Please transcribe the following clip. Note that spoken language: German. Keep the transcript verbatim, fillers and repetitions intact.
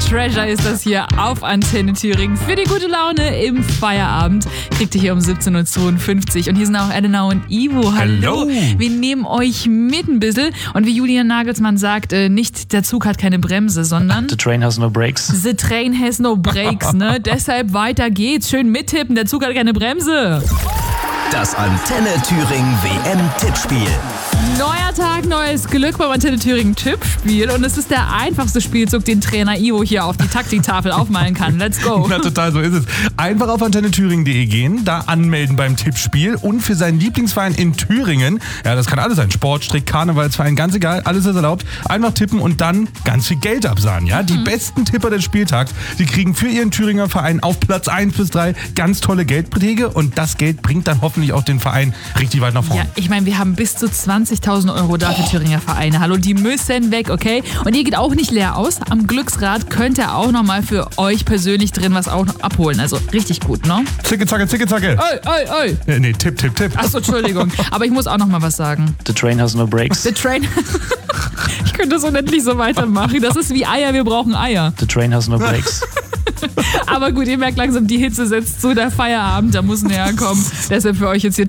Treasure ist das hier auf Antenne Thüringen. Für die gute Laune im Feierabend kriegt ihr hier um siebzehn Uhr zweiundfünfzig. Und hier sind auch Elena und Ivo. Hallo. Hallo. Wir nehmen euch mit ein bisschen. Und wie Julian Nagelsmann sagt, äh, nicht der Zug hat keine Bremse, sondern The train has no brakes. the train has no brakes. Ne? Deshalb weiter geht's. Schön mittippen, der Zug hat keine Bremse. Das Antenne Thüringen W M-Tippspiel. Neuer Tag, neues Glück beim Antenne Thüringen Tippspiel. Und es ist der einfachste Spielzug, den Trainer Ivo hier auf die Taktiktafel aufmalen kann. Let's go. Na total, so ist es. Einfach auf antenne thüringen punkt de gehen, da anmelden beim Tippspiel und für seinen Lieblingsverein in Thüringen, ja, das kann alles sein, Sport, Strick, Karnevalsverein, ganz egal, alles ist erlaubt, einfach tippen und dann ganz viel Geld absahnen. Ja? Die besten Tipper des Spieltags, die kriegen für ihren Thüringer Verein auf Platz eins bis drei ganz tolle Geldbeträge und das Geld bringt dann hoffentlich auch den Verein richtig weit nach vorne. Ja, ich meine, wir haben bis zu zwanzigtausend Euro da für Thüringer Vereine. Hallo, die müssen weg, okay? Und ihr geht auch nicht leer aus. Am Glücksrad könnt ihr auch nochmal für euch persönlich drin was auch noch abholen. Also richtig gut, ne? Zicke, zacke, zicke, zacke. Oi, oi, oi. Nee, nee, tipp, tipp, tipp. Achso, Entschuldigung. Aber ich muss auch noch mal was sagen. The train has no brakes. The train... Ich könnte das unendlich so weitermachen. Das ist wie Eier, wir brauchen Eier. The train has no brakes. Aber gut, ihr merkt langsam, die Hitze setzt zu, der Feierabend, da muss näher kommen. Deshalb für euch jetzt hier